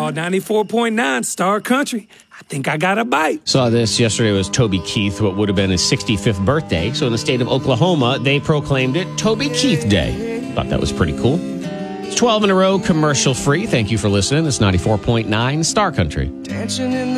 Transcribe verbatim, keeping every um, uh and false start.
Oh, ninety-four point nine Star Country. I think I got a bite. Saw this yesterday. It was Toby Keith, what would have been his sixty-fifth birthday. So in the state of Oklahoma, they proclaimed it Toby Keith Day. Thought that was pretty cool. It's twelve in a row, commercial free. Thank you for listening. It's ninety-four point nine Star Country. Dancing in the